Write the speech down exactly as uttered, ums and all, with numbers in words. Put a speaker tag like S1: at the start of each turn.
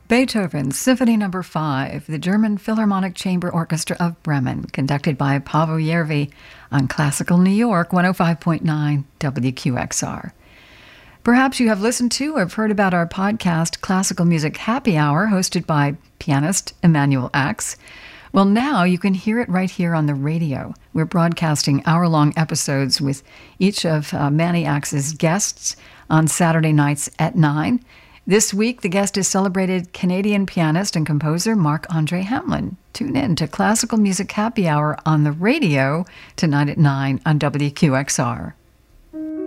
S1: Beethoven, Symphony Number five, the German Philharmonic Chamber Orchestra of Bremen, conducted by Paavo Järvi on Classical New York, one oh five point nine W Q X R. Perhaps you have listened to or have heard about our podcast, Classical Music Happy Hour, hosted by pianist Emanuel Ax. Well, now you can hear it right here on the radio. We're broadcasting hour-long episodes with each of uh, Manny Ax's guests on Saturday nights at nine. This week, the guest is celebrated Canadian pianist and composer Marc-Andre Hamelin. Tune in to Classical Music Happy Hour on the radio tonight at nine on W Q X R.